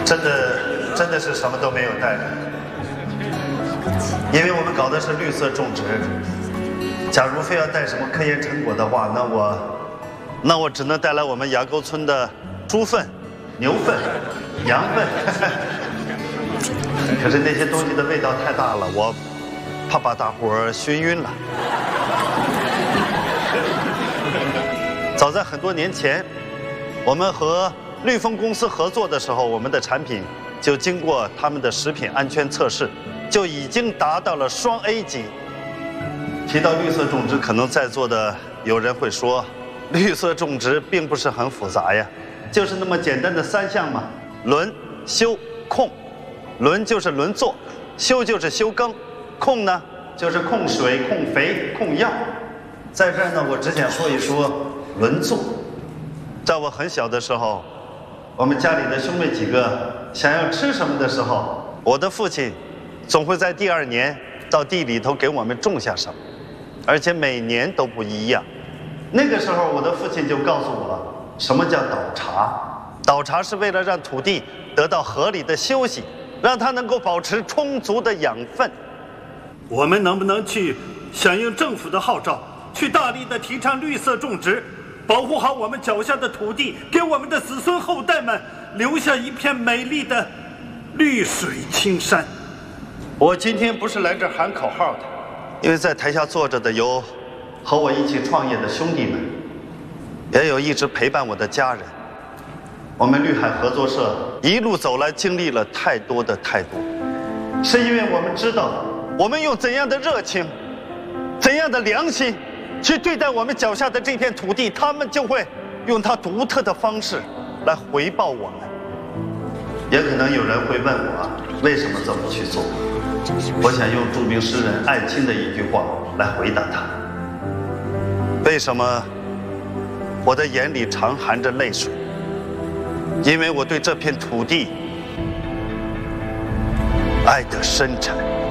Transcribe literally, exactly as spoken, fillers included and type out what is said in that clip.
真的真的是什么都没有带，因为我们搞的是绿色种植。假如非要带什么科研成果的话，那我那我只能带来我们崖沟村的猪粪、牛粪、羊粪。可是那些东西的味道太大了，我怕把大伙儿熏晕了。早在很多年前，我们和绿丰公司合作的时候，我们的产品就经过他们的食品安全测试，就已经达到了双 A 级。提到绿色种植，可能在座的有人会说，绿色种植并不是很复杂呀，就是那么简单的三项嘛：轮、休、控。轮就是轮作，休就是休耕，控呢就是控水、控肥、控药。在这儿呢，我只想说一说轮作。在我很小的时候，我们家里的兄妹几个想要吃什么的时候，我的父亲总会在第二年到地里头给我们种下什么，而且每年都不一样。那个时候，我的父亲就告诉我，什么叫倒茬？倒茬是为了让土地得到合理的休息，让它能够保持充足的养分。 我们能不能去响应政府的号召，去大力的提倡绿色种植，保护好我们脚下的土地，给我们的子孙后代们留下一片美丽的绿水青山？ 我今天不是来这儿喊口号的，因为在台下坐着的有和我一起创业的兄弟们，也有一直陪伴我的家人。我们绿海合作社一路走来，经历了太多的太多，是因为我们知道，我们用怎样的热情、怎样的良心去对待我们脚下的这片土地，他们就会用他独特的方式来回报我们。也可能有人会问我，为什么这么去做？我想用著名诗人艾青的一句话来回答他：为什么我的眼里常含着泪水？因为我对这片土地爱得深沉。